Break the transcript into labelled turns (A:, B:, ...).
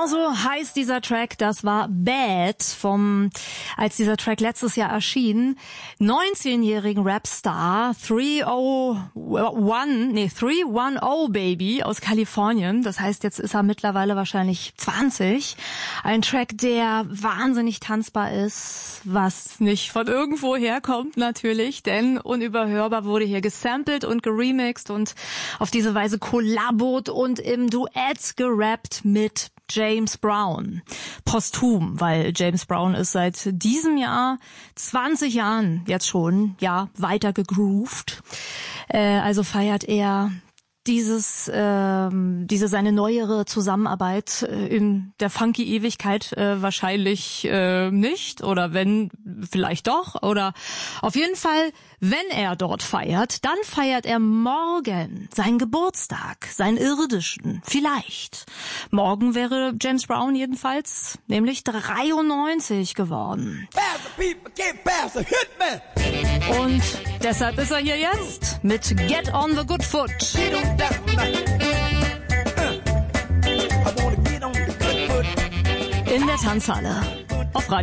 A: Genauso heißt dieser Track, das war Bad als dieser Track letztes Jahr erschien, 19-jährigen Rapstar 310 Baby aus Kalifornien. Das heißt, jetzt ist er mittlerweile wahrscheinlich 20. Ein Track, der wahnsinnig tanzbar ist, was nicht von irgendwo herkommt natürlich, denn unüberhörbar wurde hier gesampelt und geremixed und auf diese Weise kollabot und im Duett gerappt mit James Brown. Posthum, weil James Brown ist seit diesem Jahr, 20 Jahren jetzt schon, weiter gegroovt. Also feiert er diese seine neuere Zusammenarbeit in der funky Ewigkeit wahrscheinlich nicht, oder wenn, vielleicht doch, oder auf jeden Fall, wenn er dort feiert, dann feiert er morgen seinen Geburtstag, seinen irdischen, vielleicht. Morgen wäre James Brown jedenfalls nämlich 93 geworden. Und deshalb ist er hier jetzt mit Get on the Good Foot. In der Tanzhalle auf Radio